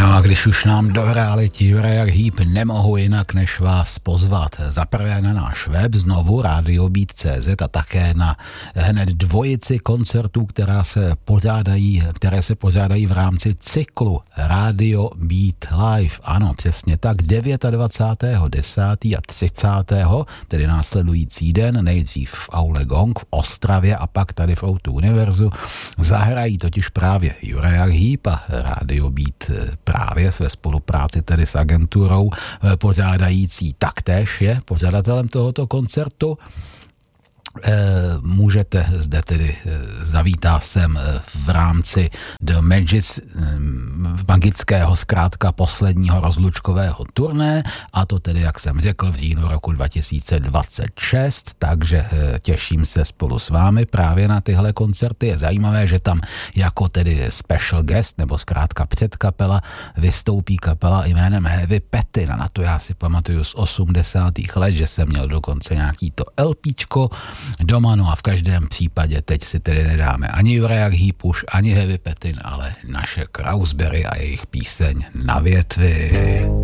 No a když už nám dohráli ti Juraj Hýb, nemohu jinak než vás pozvat zaprvé na náš web znovu radiobeat.cz a také na hned dvojici koncertů, které se pořádají v rámci cyklu Radio Beat Live. Ano, přesně tak, 29.10. a 30. tedy následující den, nejdřív v Aule Gong v Ostravě a pak tady v O2 Univerzu zahrají totiž právě Juraj Hýb a Radio Beat právě ve spolupráci tedy s agenturou pořádající taktéž je pořadatelem tohoto koncertu. Můžete zde tedy zavítá sem v rámci The magického zkrátka posledního rozlučkového turné, a to tedy, jak jsem řekl, v říjnu roku 2026, takže těším se spolu s vámi právě na tyhle koncerty. Je zajímavé, že tam jako tedy special guest nebo zkrátka předkapela vystoupí kapela jménem Heavy Petty. Na to já si pamatuju z 80. let, že jsem měl dokonce nějaký to LPčko doma, no a v každém případě teď si tedy nedáme ani Juraj Hýb už, ani Heavy Petty, ale naše Krausberry a jejich píseň Na větvi.